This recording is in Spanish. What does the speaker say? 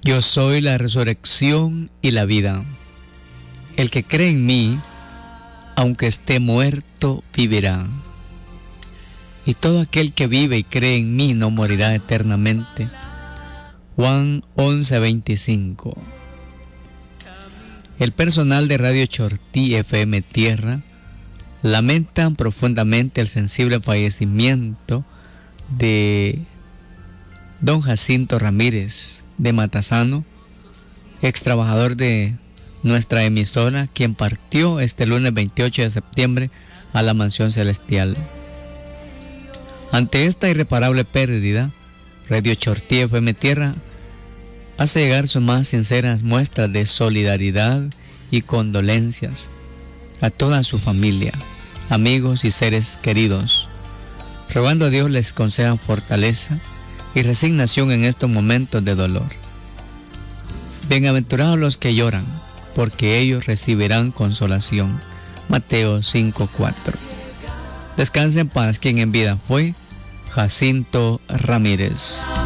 Yo soy la resurrección y la vida. El que cree en mí, aunque esté muerto, vivirá. Y todo aquel que vive y cree en mí no morirá eternamente. Juan 11:25. El personal de Radio Chortí FM Tierra lamentan profundamente el sensible fallecimiento de don Jacinto Ramírez de Matasano, ex trabajador de nuestra emisora, quien partió este lunes 28 de septiembre a la mansión celestial. Ante esta irreparable pérdida, Radio Chortí FM Tierra hace llegar sus más sinceras muestras de solidaridad y condolencias a toda su familia, amigos y seres queridos, rogando a Dios les conceda fortaleza y resignación en estos momentos de dolor. Bienaventurados los que lloran, porque ellos recibirán consolación. Mateo 5:4. Descanse en paz quien en vida fue Jacinto Ramírez.